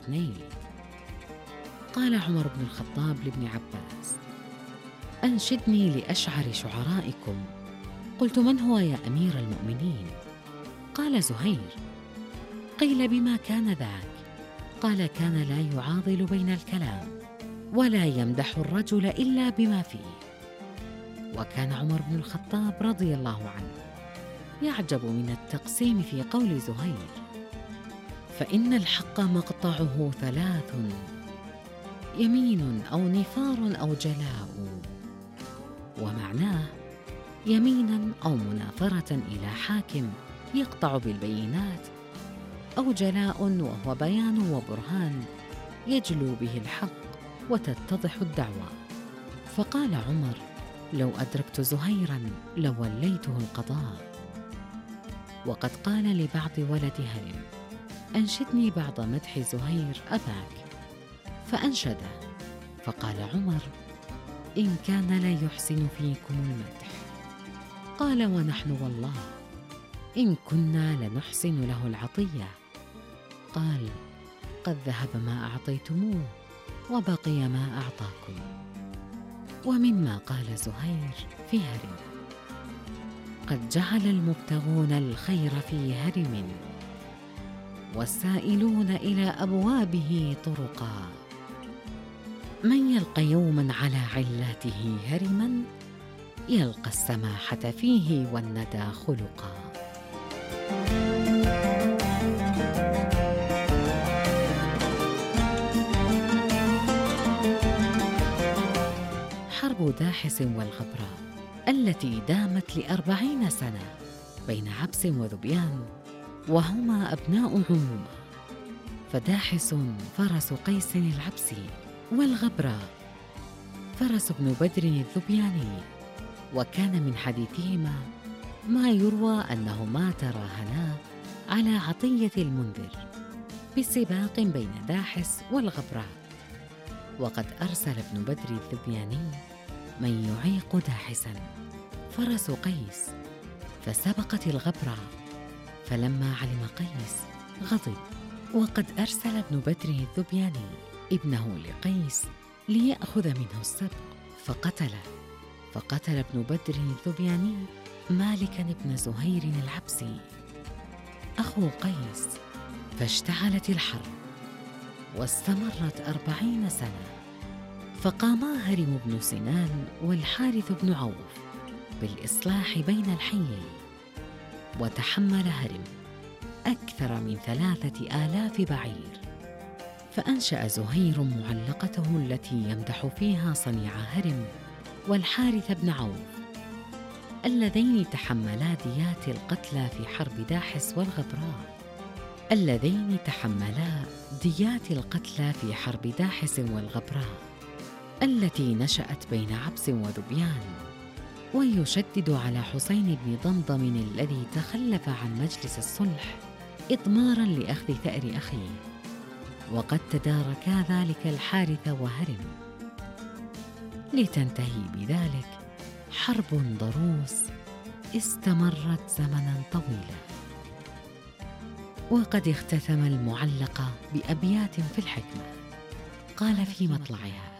الاثنين. قال عمر بن الخطاب لابن عباس: أنشدني لأشعر شعرائكم. قلت: من هو يا أمير المؤمنين؟ قال: زهير. قيل: بما كان ذاك؟ قال: كان لا يعاضل بين الكلام ولا يمدح الرجل إلا بما فيه. وكان عمر بن الخطاب رضي الله عنه يعجب من التقسيم في قول زهير: فإن الحق مقطعه ثلاث: يمين أو نفار أو جلاء. ومعناه يمينا أو مناظرة إلى حاكم يقطع بالبينات، أو جلاء وهو بيان وبرهان يجلو به الحق وتتضح الدعوى. فقال عمر: لو أدركت زهيرا لوليته القضاء. وقد قال لبعض ولد هرم: أنشدني بعض مدح زهير أباك. فأنشده، فقال عمر: إن كان لا يحسن فيكم المدح. قال: ونحن والله إن كنا لنحسن له العطية. قال: قد ذهب ما أعطيتموه وبقي ما أعطاكم. ومما قال زهير في هرم: قد جعل المبتغون الخير في هرم والسائلون إلى أبوابه طرقا. من يلقى يوما على علاته هرما يلقى السماحة فيه والندى خلقا. حرب داحس والغبراء التي دامت ل40 سنة بين عبس وذبيان، وهما أبناء عمومة. فداحس فرس قيس العبسي، والغبراء فرس بن بدر الذبياني. وكان من حديثهما ما يروى أنهما تراهنا على عطية المنذر بسباق بين داحس والغبراء. وقد أرسل ابن بدر الذبياني من يعيق داحسا فرس قيس، فسبقت الغبراء. فلما علم قيس غضب، وقد أرسل ابن بدر الذبياني ابنه لقيس ليأخذ منه السبق فقتله. فقتل ابن بدر الذبياني مالكا بن زهير العبسي أخو قيس، فاشتعلت الحرب واستمرت 40 سنة. فقاما هرم بن سنان والحارث بن عوف بالإصلاح بين الحيين، وتحمل هرم أكثر من 3000 بعير. فأنشأ زهير معلقته التي يمدح فيها صنيع هرم والحارث بن عوف، اللذين تحملا ديات القتلى في حرب داحس والغبراء، اللذين تحملا ديات القتلى في حرب داحس والغبراء التي نشأت بين عبس وذبيان. ويشدد على حسين بن ضمضم الذي تخلف عن مجلس الصلح إضماراً لأخذ ثأر أخيه. وقد تداركا ذلك الحارث وهرم، لتنتهي بذلك حرب ضروس استمرت زمناً طويلاً. وقد اختتم المعلقة بأبيات في الحكمة، قال في مطلعها: